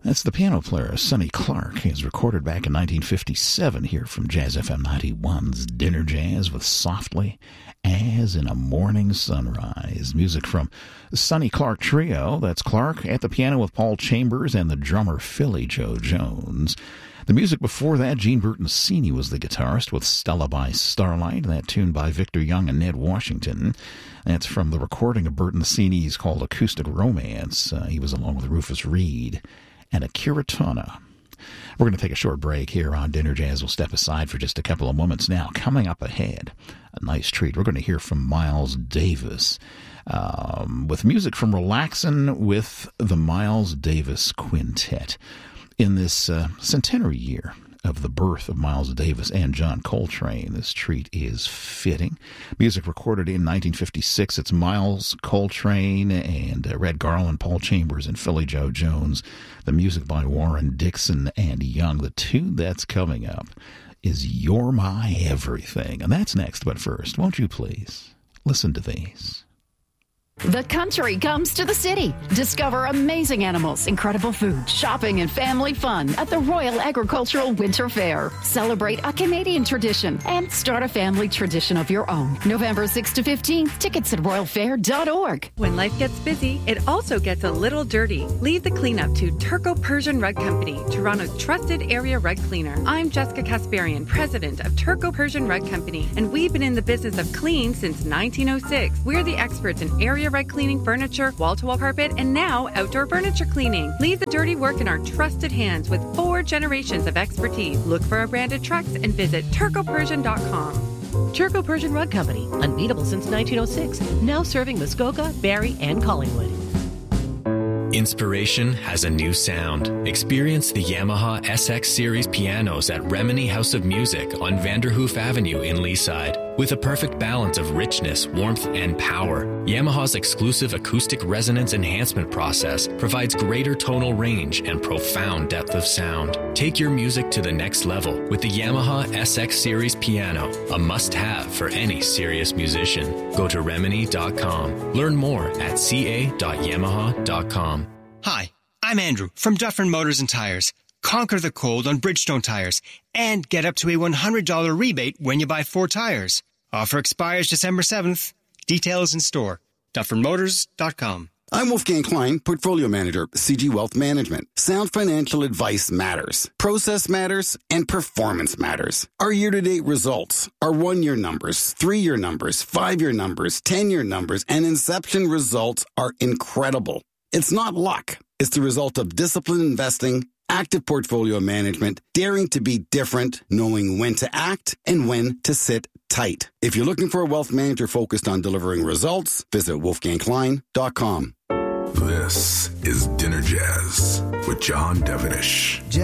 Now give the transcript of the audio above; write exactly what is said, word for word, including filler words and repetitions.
That's the piano player, Sonny Clark. He's recorded back in nineteen fifty-seven here from Jazz F M ninety-one's Dinner Jazz with Softly as in a Morning Sunrise. Music from the Sonny Clark Trio. That's Clark at the piano with Paul Chambers and the drummer Philly Joe Jones. The music before that, Gene Bertoncini was the guitarist with Stella by Starlight, that tune by Victor Young and Ned Washington. That's from the recording of Bertoncini's called Acoustic Romance. Uh, he was along with Rufus Reid and Akira Tana. We're going to take a short break here on Dinner Jazz. We'll step aside for just a couple of moments now. Coming up ahead, a nice treat. We're going to hear from Miles Davis um, with music from Relaxin' with the Miles Davis Quintet. In this uh, centenary year of the birth of Miles Davis and John Coltrane, this treat is fitting. Music recorded in nineteen fifty-six. It's Miles Coltrane and uh, Red Garland, Paul Chambers, and Philly Joe Jones. The music by Warren Dixon and Young. The tune that's coming up is You're My Everything. And that's next, but first, won't you please listen to these. The country comes to the city. Discover amazing animals, incredible food, shopping, and family fun at the Royal Agricultural Winter Fair. Celebrate a Canadian tradition and start a family tradition of your own. November sixth to fifteenth. Tickets at royal fair dot org. When life gets busy, it also gets a little dirty. Leave the cleanup to Turco Persian Rug Company, Toronto's trusted area rug cleaner. I'm Jessica Kasparian, president of Turco Persian Rug Company, and we've been in the business of clean since nineteen oh six. We're the experts in area rug cleaning, furniture, wall-to-wall carpet, and now outdoor furniture cleaning. Leave the dirty work in our trusted hands with four generations of expertise. Look for our branded trucks and visit turco persian dot com. Turco Persian Rug Company, unbeatable since nineteen oh six, now serving Muskoka, Barrie, and Collingwood. Inspiration has a new sound. Experience the Yamaha S X Series pianos at Remini House of Music on Vanderhoof Avenue in Leaside. With a perfect balance of richness, warmth, and power, Yamaha's exclusive acoustic resonance enhancement process provides greater tonal range and profound depth of sound. Take your music to the next level with the Yamaha S X Series piano, a must-have for any serious musician. Go to remini dot com. Learn more at c a dot yamaha dot com. Hi, I'm Andrew from Dufferin Motors and Tires. Conquer the cold on Bridgestone tires and get up to a one hundred dollars rebate when you buy four tires. Offer expires December seventh. Details in store. Dufferin Motors dot com. I'm Wolfgang Klein, Portfolio Manager, C G Wealth Management. Sound financial advice matters. Process matters, and performance matters. Our year-to-date results, our one-year numbers, three-year numbers, five-year numbers, ten-year numbers, and inception results are incredible. It's not luck. It's the result of disciplined investing, active portfolio management, daring to be different, knowing when to act and when to sit tight. If you're looking for a wealth manager focused on delivering results, visit wolfgang klein dot com. This is Dinner Jazz with John Devenish.